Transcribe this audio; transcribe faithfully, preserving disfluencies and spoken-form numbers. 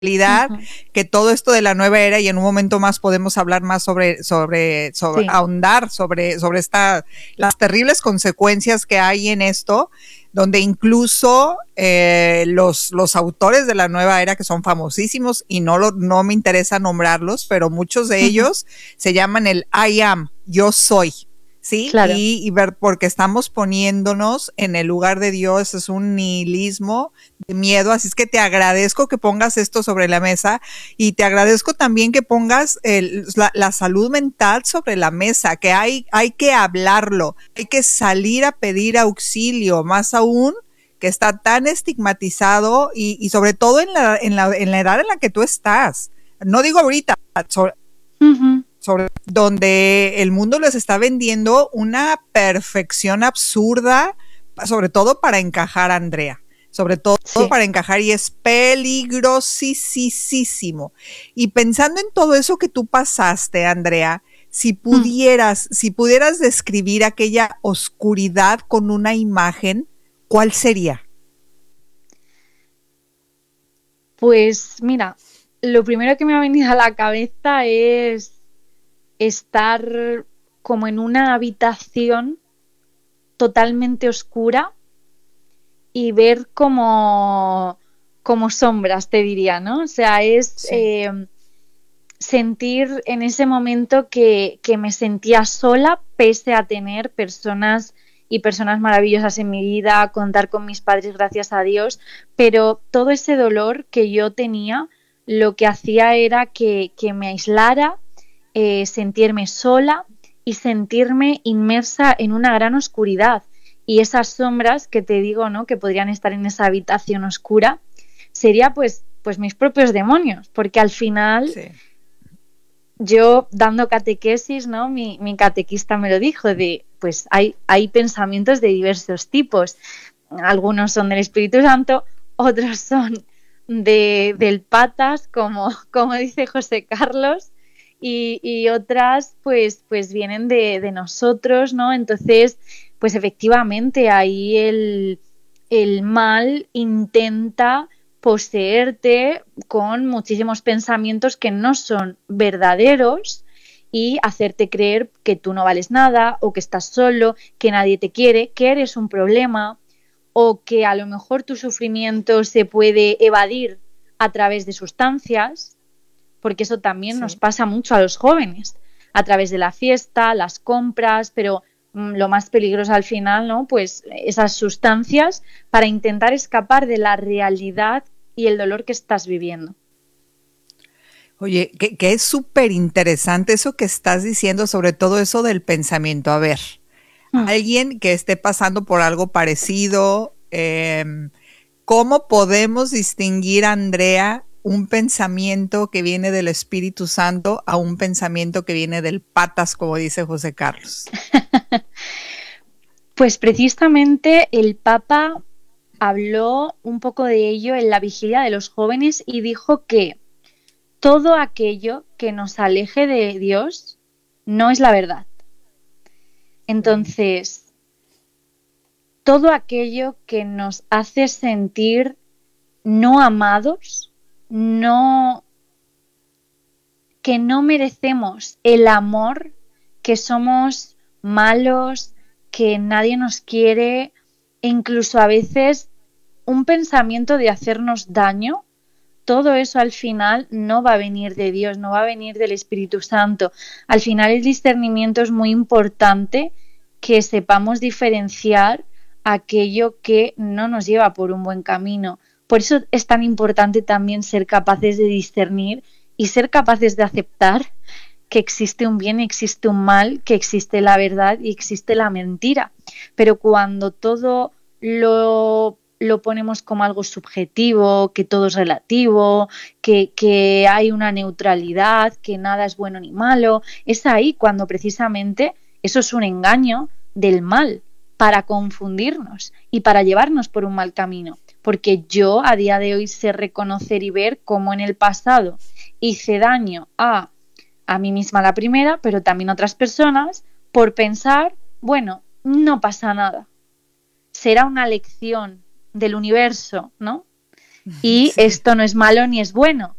Uh-huh. Que todo esto de la nueva era, y en un momento más podemos hablar más sobre, sobre, sobre sí. ahondar sobre, sobre esta, las terribles consecuencias que hay en esto, donde incluso eh, los, los autores de la nueva era, que son famosísimos, y no, lo, no me interesa nombrarlos, pero muchos de uh-huh. ellos se llaman el I am, yo soy. Sí, claro. y, y ver, porque estamos poniéndonos en el lugar de Dios, es un nihilismo de miedo, así es que te agradezco que pongas esto sobre la mesa, y te agradezco también que pongas el, la, la salud mental sobre la mesa, que hay, hay que hablarlo, hay que salir a pedir auxilio, más aún que está tan estigmatizado, y, y sobre todo en la, en, la, en la edad en la que tú estás, no digo ahorita, sobre, uh-huh. sobre donde el mundo les está vendiendo una perfección absurda, sobre todo para encajar, Andrea, sobre todo sí. para encajar, y es peligrosísimo. Y pensando en todo eso que tú pasaste, Andrea, si pudieras, mm. si pudieras describir aquella oscuridad con una imagen, ¿cuál sería? Pues mira, lo primero que me ha venido a la cabeza es estar como en una habitación totalmente oscura y ver como, como sombras, te diría, ¿no? O sea, es sí. eh, sentir en ese momento que, que me sentía sola, pese a tener personas y personas maravillosas en mi vida, contar con mis padres, gracias a Dios, pero todo ese dolor que yo tenía, lo que hacía era que, que me aislara, Eh, sentirme sola y sentirme inmersa en una gran oscuridad, y esas sombras que te digo, ¿no?, que podrían estar en esa habitación oscura, sería pues, pues mis propios demonios, porque al final sí. yo dando catequesis, ¿no?, mi, mi catequista me lo dijo, de pues hay, hay pensamientos de diversos tipos, algunos son del Espíritu Santo, otros son de, del patas, como, como dice José Carlos, Y, y otras pues, pues vienen de, de nosotros, ¿no? Entonces, pues efectivamente ahí el, el mal intenta poseerte con muchísimos pensamientos que no son verdaderos y hacerte creer que tú no vales nada, o que estás solo, que nadie te quiere, que eres un problema, o que a lo mejor tu sufrimiento se puede evadir a través de sustancias, porque eso también sí. nos pasa mucho a los jóvenes, a través de la fiesta, las compras, pero mmm, lo más peligroso al final, ¿no?, pues esas sustancias, para intentar escapar de la realidad y el dolor que estás viviendo. Oye, que, que es súper interesante eso que estás diciendo, sobre todo eso del pensamiento. A ver, hmm. alguien que esté pasando por algo parecido, eh, ¿cómo podemos distinguir, Andrea, un pensamiento que viene del Espíritu Santo a un pensamiento que viene del patas, como dice José Carlos? Pues precisamente el Papa habló un poco de ello en la vigilia de los jóvenes y dijo que todo aquello que nos aleje de Dios no es la verdad. Entonces, todo aquello que nos hace sentir no amados, no, que no merecemos el amor, que somos malos, que nadie nos quiere, e incluso a veces un pensamiento de hacernos daño, todo eso al final no va a venir de Dios, no va a venir del Espíritu Santo. Al final el discernimiento es muy importante, que sepamos diferenciar aquello que no nos lleva por un buen camino. Por eso es tan importante también ser capaces de discernir y ser capaces de aceptar que existe un bien y existe un mal, que existe la verdad y existe la mentira. Pero cuando todo lo, lo ponemos como algo subjetivo, que todo es relativo, que, que hay una neutralidad, que nada es bueno ni malo, es ahí cuando precisamente eso es un engaño del mal, para confundirnos y para llevarnos por un mal camino. Porque yo a día de hoy sé reconocer y ver cómo en el pasado hice daño a, a mí misma la primera, pero también a otras personas, por pensar, bueno, no pasa nada. Será una lección del universo, ¿no? y sí. Esto no es malo ni es bueno.